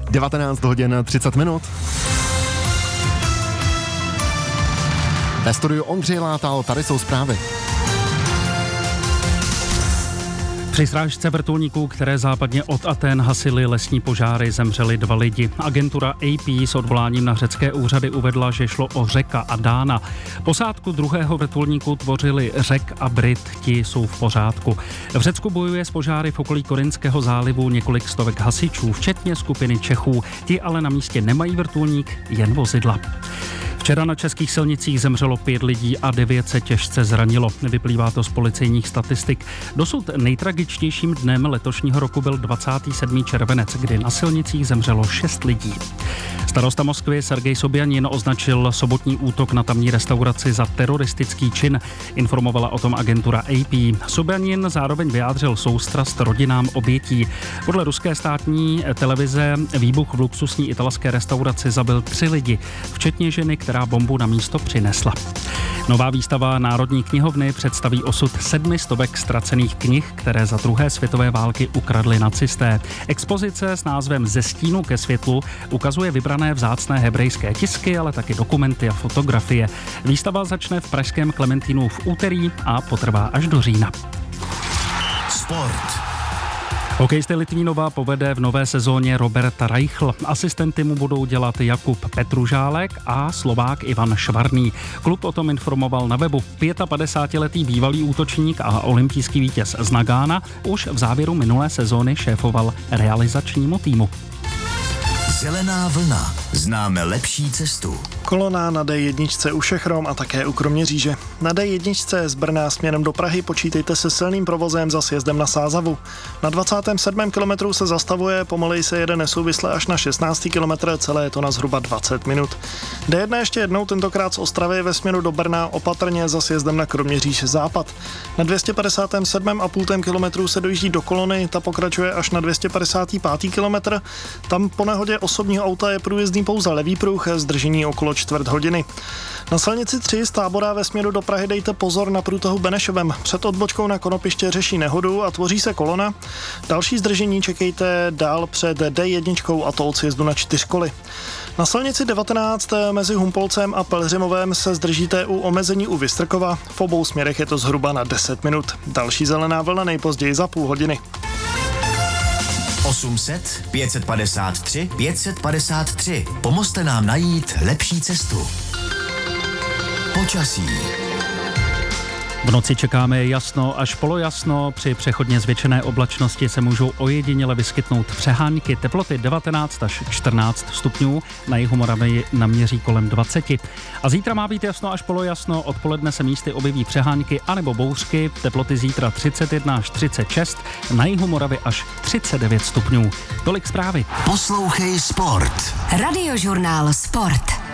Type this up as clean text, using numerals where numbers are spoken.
19 hodin 30 minut. Ve studiu Ondřej Látal, tady jsou zprávy. Při srážce vrtulníků, které západně od Athén hasily lesní požáry, zemřeli 2 lidi. Agentura AP s odvoláním na řecké úřady uvedla, že šlo o Řeka a Dána. Posádku druhého vrtulníku tvořili Řek a Brit, ti jsou v pořádku. V Řecku bojuje s požáry v okolí Korinského zálivu několik stovek hasičů, včetně skupiny Čechů. Ti ale na místě nemají vrtulník, jen vozidla. Včera na českých silnicích zemřelo 5 lidí a 9 se těžce zranilo. Vyplývá to z policejních statistik. Dosud nejtragičtějším dnem letošního roku byl 27. červenec, kdy na silnicích zemřelo 6 lidí. Starosta Moskvy Sergej Sobjanin označil sobotní útok na tamní restauraci za teroristický čin, informovala o tom agentura AP. Sobjanin zároveň vyjádřil soustrast rodinám obětí. Podle ruské státní televize výbuch v luxusní italské restauraci zabil 3 lidi, včetně ženy, která bombu na místo přinesla. Nová výstava Národní knihovny představí osud 700 ztracených knih, které za druhé světové války ukradli nacisté. Expozice s názvem Ze stínu ke světlu ukazuje vybrané vzácné hebrejské tisky, ale taky dokumenty a fotografie. Výstava začne v pražském Klementínu v úterý a potrvá až do října. Sport. Hokejisty Litvínova povede v nové sezóně Robert Reichl. Asistenty mu budou dělat Jakub Petružálek a Slovák Ivan Švarný. Klub o tom informoval na webu. 55letý bývalý útočník a olympijský vítěz z Nagána už v závěru minulé sezóny šéfoval realizačnímu týmu. Zelená vlna. Známe lepší cestu. Kolona na D1 u Šechrom a také u Kroměříže. Na D1 z Brna směrem do Prahy počítejte se silným provozem za sjezdem na Sázavu. Na 27. kilometru se zastavuje, pomaleji se jede nesouvisle až na 16. kilometr, celé je to na zhruba 20 minut. D1 ještě jednou, tentokrát z Ostravy ve směru do Brna, opatrně za sjezdem na Kroměříž západ. Na 257,5 kilometru se dojíždí do Kolony, ta pokračuje až na 255. kilometr. Tam po nehodě osobního auta je průjezdný pouze levý pruh, zdržení okolo čtvrt hodiny. Na silnici 3 z Tábora ve směru do Prahy dejte pozor na průtahu Benešovem. Před odbočkou na Konopiště řeší nehodu a tvoří se kolona. Další zdržení čekejte dál před D1 a to od sjezdu na 4 koly. Na silnici 19 mezi Humpolcem a Pelhřimovem se zdržíte u omezení u Vystrkova. V obou směrech je to zhruba na 10 minut. Další zelená vlna nejpozději za půl hodiny. 800 553 553. Pomozte nám najít lepší cestu. Počasí. V noci čekáme jasno až polojasno, při přechodně zvětšené oblačnosti se můžou ojediněle vyskytnout přehánky, teploty 19 až 14 stupňů, na jihu Moravy naměří kolem 20. A zítra má být jasno až polojasno, odpoledne se místy objeví přehánky anebo bouřky, teploty zítra 31 až 36, na jihu Moravy až 39 stupňů. Tolik zprávy. Poslouchej Sport. Radiožurnál Sport.